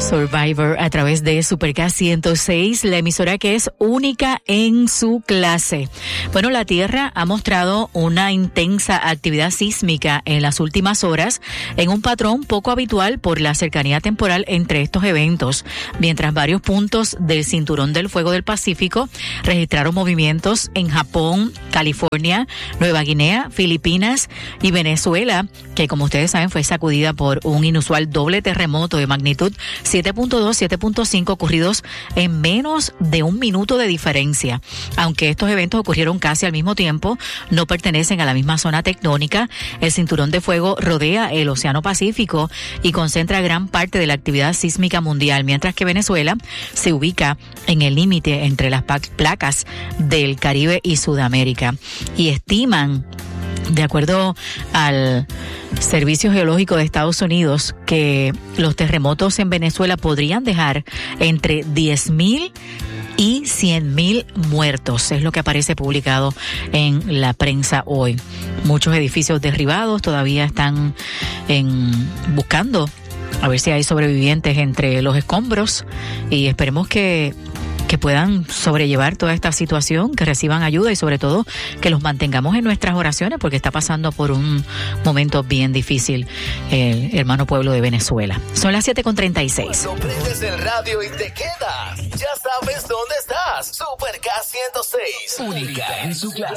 Survivor a través de Super K 106, la emisora que es única en su clase. Bueno, la Tierra ha mostrado una intensa actividad sísmica en las últimas horas, en un patrón poco habitual por la cercanía temporal entre estos eventos, mientras varios puntos del Cinturón del Fuego del Pacífico registraron movimientos en Japón, California, Nueva Guinea, Filipinas y Venezuela, que como ustedes saben fue sacudida por un inusual doble terremoto de magnitud 7.2, 7.5 ocurridos en menos de un minuto de diferencia. Aunque estos eventos ocurrieron casi al mismo tiempo, no pertenecen a la misma zona tectónica. El cinturón de fuego rodea el Océano Pacífico y concentra gran parte de la actividad sísmica mundial, mientras que Venezuela se ubica en el límite entre las placas del Caribe y Sudamérica. Y estiman, de acuerdo al Servicio Geológico de Estados Unidos, que los terremotos en Venezuela podrían dejar entre 10,000 y 100,000 muertos. Es lo que aparece publicado en la prensa hoy. Muchos edificios derribados todavía están buscando a ver si hay sobrevivientes entre los escombros, y esperemos que puedan sobrellevar toda esta situación, que reciban ayuda y sobre todo que los mantengamos en nuestras oraciones, porque está pasando por un momento bien difícil el hermano pueblo de Venezuela. Son las 7:36. Cuando prendes el radio y te quedas, ya sabes dónde estás. Super K 106, única en su clase.